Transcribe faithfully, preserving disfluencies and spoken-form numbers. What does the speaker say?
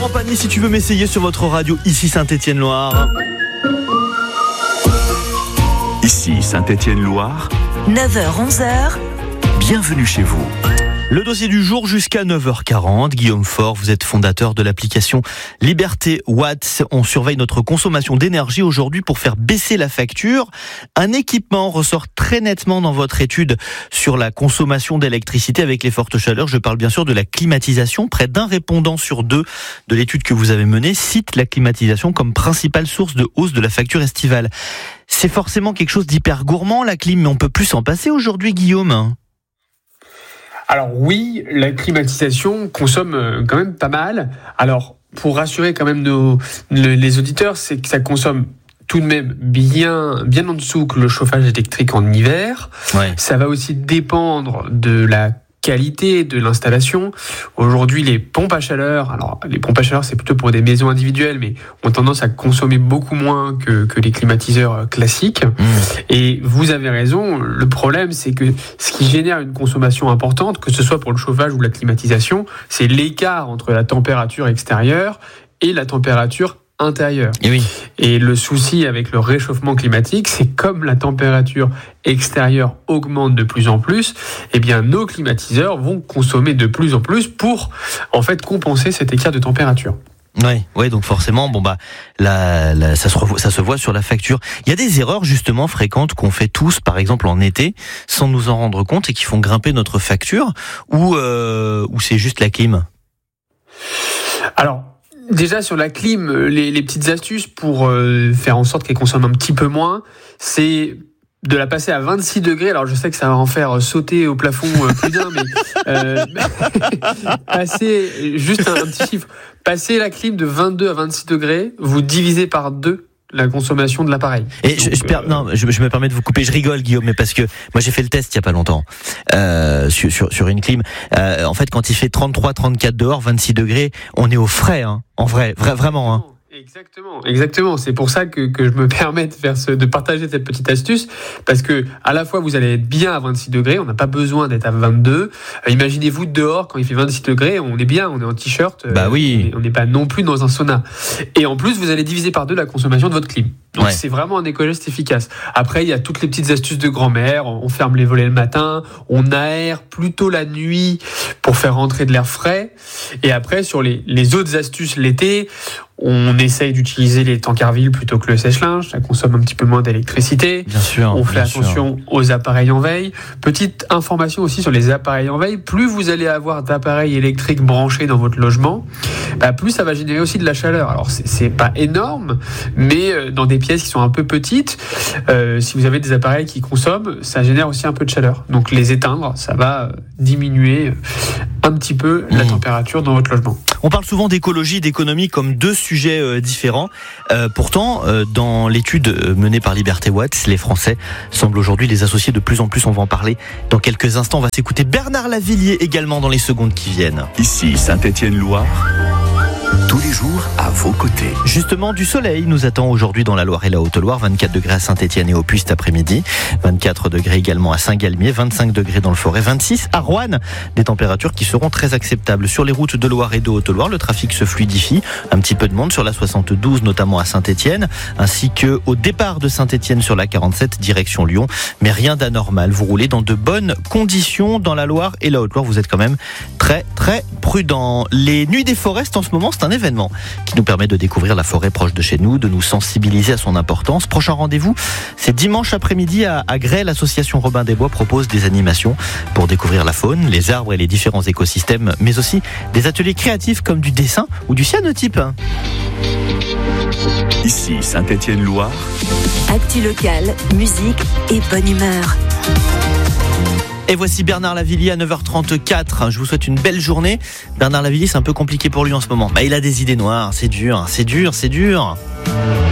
Campagny, si tu veux m'essayer sur votre radio, ici Saint-Étienne-Loire. Ici Saint-Étienne-Loire. neuf heures onze heures. Bienvenue chez vous. Le dossier du jour jusqu'à neuf heures quarante. Guillaume Faure, vous êtes fondateur de l'application Liberté Watts. On surveille notre consommation d'énergie aujourd'hui pour faire baisser la facture. Un équipement ressort très nettement dans votre étude sur la consommation d'électricité avec les fortes chaleurs. Je parle bien sûr de la climatisation. Près d'un répondant sur deux de l'étude que vous avez menée cite la climatisation comme principale source de hausse de la facture estivale. C'est forcément quelque chose d'hyper gourmand, la clim, mais on peut plus s'en passer aujourd'hui, Guillaume. Alors oui, la climatisation consomme quand même pas mal. Alors, pour rassurer quand même nos, les auditeurs, c'est que ça consomme tout de même bien, bien en dessous que le chauffage électrique en hiver. Ouais. Ça va aussi dépendre de la qualité de l'installation. Aujourd'hui, les pompes à chaleur, alors les pompes à chaleur, c'est plutôt pour des maisons individuelles, mais ont tendance à consommer beaucoup moins que, que les climatiseurs classiques. Mmh. Et vous avez raison, le problème, c'est que ce qui génère une consommation importante, que ce soit pour le chauffage ou la climatisation, c'est l'écart entre la température extérieure et la température intérieure. Et oui. Et le souci avec le réchauffement climatique, c'est comme la température extérieure augmente de plus en plus, eh bien nos climatiseurs vont consommer de plus en plus pour en fait compenser cet écart de température. Oui, ouais, donc forcément, bon bah, la, la, ça se revoit, ça se voit sur la facture. Il y a des erreurs justement fréquentes qu'on fait tous, par exemple en été, sans nous en rendre compte et qui font grimper notre facture, ou euh, ou c'est juste la clim. Alors. Déjà sur la clim, les, les petites astuces pour euh, faire en sorte qu'elle consomme un petit peu moins, c'est de la passer à vingt-six degrés. Alors je sais que ça va en faire sauter au plafond euh, plus d'un, mais euh, passer juste un, un petit chiffre. Passer la clim de vingt-deux à vingt-six degrés, vous divisez par deux la consommation de l'appareil. Et Donc, je, je, per... euh... non, je, je me permets de vous couper, je rigole Guillaume, mais parce que moi j'ai fait le test il y a pas longtemps euh, sur, sur, sur une clim. Euh, en fait, quand il fait trente-trois trente-quatre dehors, vingt-six degrés, on est au frais, hein, en vrai, vra- vraiment. Hein. Exactement, exactement. C'est pour ça que, que je me permets de faire ce, de partager cette petite astuce, parce que à la fois vous allez être bien à vingt-six degrés, on n'a pas besoin d'être à vingt-deux. Euh, imaginez-vous dehors quand il fait vingt-six degrés, on est bien, on est en t-shirt. Bah oui. On n'est pas non plus dans un sauna. Et en plus, vous allez diviser par deux la consommation de votre clim. Donc ouais. C'est vraiment un écologiste efficace. Après, il y a toutes les petites astuces de grand-mère. On ferme les volets le matin, on aère plutôt la nuit pour faire rentrer de l'air frais. Et après, sur les, les autres astuces l'été, on essaye d'utiliser les tankervilles plutôt que le sèche-linge. Ça consomme un petit peu moins d'électricité. Bien sûr. On fait bien attention sûr. aux appareils en veille. Petite information aussi sur les appareils en veille. Plus vous allez avoir d'appareils électriques branchés dans votre logement, bah plus ça va générer aussi de la chaleur. Alors c'est, c'est pas énorme, mais dans des pièces qui sont un peu petites, euh, si vous avez des appareils qui consomment, ça génère aussi un peu de chaleur. Donc les éteindre, ça va diminuer un petit peu la mmh. température dans votre logement. On parle souvent d'écologie, d'économie comme deux sujets euh, différents. Euh, pourtant, euh, dans l'étude menée par Liberté Watts, les Français semblent aujourd'hui les associer de plus en plus. On va en parler dans quelques instants. On va s'écouter Bernard Lavilliers également dans les secondes qui viennent. Ici Saint-Étienne-Loire. Tous les jours à vos côtés. Justement, du soleil nous attend aujourd'hui dans la Loire et la Haute-Loire. vingt-quatre degrés à Saint-Étienne et au Puy cet après-midi. vingt-quatre degrés également à Saint-Galmier. vingt-cinq degrés dans le Forêt. vingt-six à Roanne. Des températures qui seront très acceptables. Sur les routes de Loire et de Haute-Loire, le trafic se fluidifie. Un petit peu de monde sur la soixante-douze, notamment à Saint-Étienne, ainsi que au départ de Saint-Étienne sur la quarante-sept, direction Lyon. Mais rien d'anormal. Vous roulez dans de bonnes conditions dans la Loire et la Haute-Loire. Vous êtes quand même très, très prudent. Les Nuits des Forests en ce moment, c'est un événement qui nous permet de découvrir la forêt proche de chez nous, de nous sensibiliser à son importance. Prochain rendez-vous, c'est dimanche après-midi à, à Grès. L'association Robin des Bois propose des animations pour découvrir la faune, les arbres et les différents écosystèmes, mais aussi des ateliers créatifs comme du dessin ou du cyanotype. Ici Saint-Étienne-Loire. Actu locale, musique et bonne humeur. Et voici Bernard Lavilliers à neuf heures trente-quatre. Je vous souhaite une belle journée. Bernard Lavilliers, c'est un peu compliqué pour lui en ce moment. Bah, il a des idées noires, c'est dur, c'est dur, c'est dur.